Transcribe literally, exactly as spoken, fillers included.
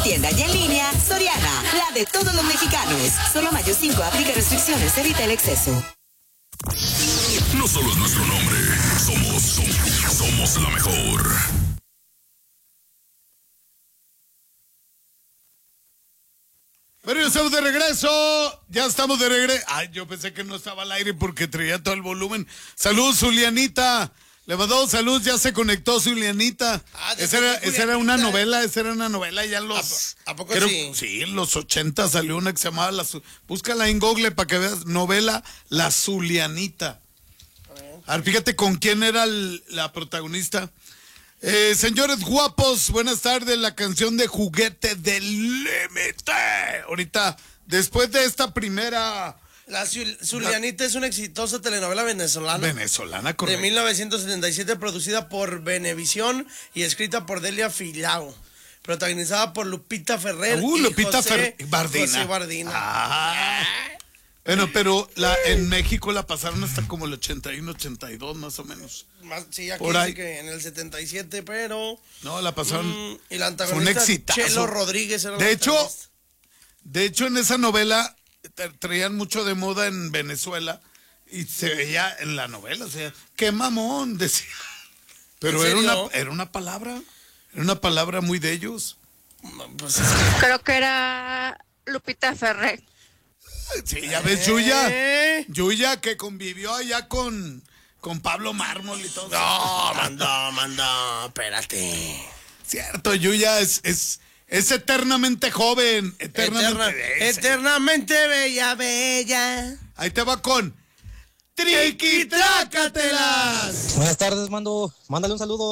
tienda y en línea, Soriana, la de todos los mexicanos. Solo mayo cinco, aplica restricciones, evita el exceso. No solo es nuestro nombre, somos, somos, somos la mejor. Pero ya estamos de regreso, ya estamos de regreso. Ay, yo pensé que no estaba al aire porque traía todo el volumen. Saludos, Zulianita. Le mandó salud, ya se conectó Zulianita. Ah, esa, era, esa era una novela, esa era una novela ya en los... ¿A, ¿A poco creo, sí? Sí, en los ochenta salió una que se llamaba La Búscala en Google para que veas, novela La Zulianita. A ver, fíjate con quién era el, la protagonista. Eh, señores guapos, buenas tardes. La canción de Juguete del Límite. Ahorita, después de esta primera... La Zulianita es una exitosa telenovela venezolana. Venezolana, correcto. De mil novecientos setenta y siete, producida por Venevisión y escrita por Delia Filao. Protagonizada por Lupita Ferrer uh, y Lupita José, Fer Bardina. José Bardina. Ah. Bueno, pero la, en México la pasaron hasta como el ochenta y uno, ochenta y dos más o menos. Más, sí, aquí Por ahí. sí que en el setenta y siete, pero... No, la pasaron... Mm, y la antagonista, fue un exitazo. Chelo Rodríguez era De hecho, antagonista. de hecho en esa novela traían mucho de moda en Venezuela y se veía en la novela, o sea, qué mamón, decía. Pero era una, era una palabra, era una palabra muy de ellos. Pues, creo que era Lupita Ferrer. Sí, ya ves, Yuya. Yuya que convivió allá con, con Pablo Mármol y todo. No, mandó, mandó, espérate. Cierto, Yuya es, es, es eternamente joven. Eternamente, Eterna, eternamente bella, bella. Ahí te va con Triqui Trácatelas. Buenas tardes, mando, mándale un saludo.